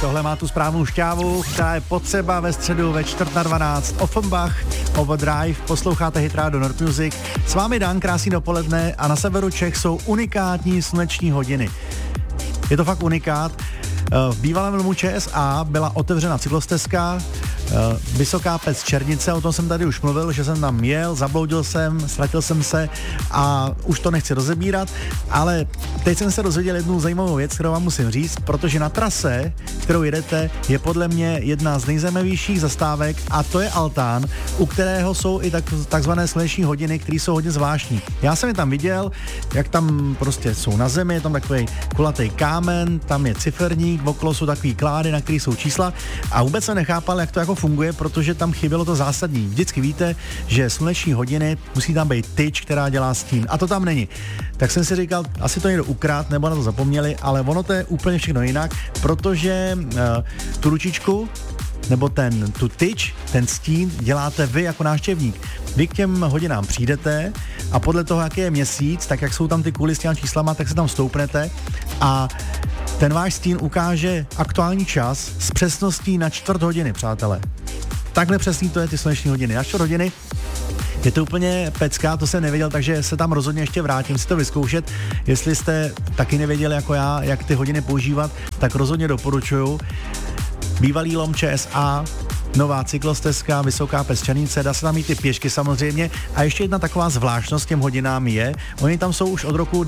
Tohle má tu správnou šťávu, která je potřeba ve středu ve 11:45. Offenbach, Overdrive, posloucháte Hit Radio Nord Music. S vámi Dan, krásný dopoledne a na severu Čech jsou unikátní sluneční hodiny. Je to fakt unikát. V bývalém domu ČSA byla otevřena cyklostezka, Vysoká Pec Černice, o tom jsem tady už mluvil, že jsem tam jel, zabloudil jsem, ztratil jsem se a už to nechci rozebírat, ale teď jsem se dozvěděl jednu zajímavou věc, kterou vám musím říct, protože na trase, kterou jedete, je podle mě jedna z nejzajímavějších zastávek a to je altán, u kterého jsou i takzvané sluneční hodiny, které jsou hodně zvláštní. Já jsem je tam viděl, jak tam prostě jsou na zemi, je tam takový kulatý kámen, tam je ciferník, okolo jsou takový klády, na kterých jsou čísla a vůbec jsem nechápal, jak to jako funguje, protože tam chybělo to zásadní. Vždycky víte, že sluneční hodiny musí tam být tyč, která dělá stín. A to tam není. Tak jsem si říkal, asi to někdo ukrát, nebo na to zapomněli, ale ono to je úplně všechno jinak, protože tu ručičku nebo tu tyč, ten stín děláte vy jako návštěvník. Vy k těm hodinám přijdete a podle toho, jaký je měsíc, tak jak jsou tam ty kuly s těmi číslama, tak se tam stoupnete a ten váš stín ukáže aktuální čas s přesností na 1/4 hodiny, přátelé. Takhle přesný to je ty sluneční hodiny. Na 1/4 hodiny je to úplně pecka, to jsem nevěděl, takže se tam rozhodně ještě vrátím si to vyzkoušet. Jestli jste taky nevěděli jako já, jak ty hodiny používat, tak rozhodně doporučuju. Bývalý lom ČSA, nová cyklostezka, Vysoká Pec Černice, dá se tam mít ty pěšky samozřejmě. A ještě jedna taková zvláštnost těm hodinám je, oni tam jsou už od roku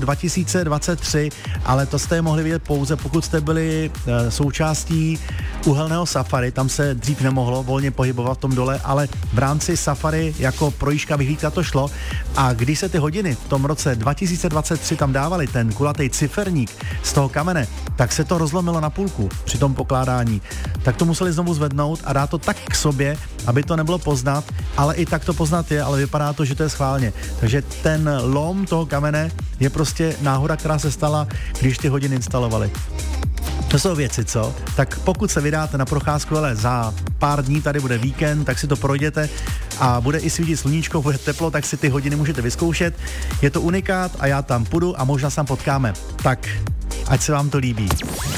2023, ale to jste je mohli vidět pouze, pokud jste byli součástí uhelného safari, tam se dřív nemohlo volně pohybovat v tom dole, ale v rámci safari jako projížďka vyhlídka to šlo a když se ty hodiny v tom roce 2023 tam dávali ten kulatý ciferník z toho kamene, tak se to rozlomilo na půlku při tom pokládání. Tak to museli znovu zvednout a dát to tak k sobě, aby to nebylo poznat, ale i tak to poznat je, ale vypadá to, že to je schválně. Takže ten lom toho kamene je prostě náhoda, která se stala, když ty hodiny instalovali. To jsou věci, co? Tak pokud se vydáte na procházku, ale za pár dní tady bude víkend, tak si to projděte a bude i svítit sluníčko, bude teplo, tak si ty hodiny můžete vyzkoušet. Je to unikát a já tam půjdu a možná se tam potkáme. Tak, ať se vám to líbí.